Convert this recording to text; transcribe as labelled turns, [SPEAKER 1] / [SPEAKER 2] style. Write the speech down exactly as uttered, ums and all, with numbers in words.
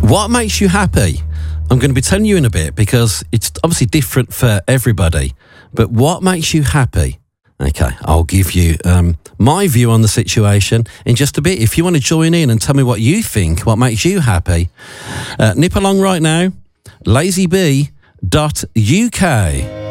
[SPEAKER 1] What makes you happy? I'm going to be telling you in a bit because it's obviously different for everybody. But what makes you happy? Okay, I'll give you um, my view on the situation in just a bit. If you want to join in and tell me what you think, what makes you happy, uh, nip along right now, lazy bee dot U K.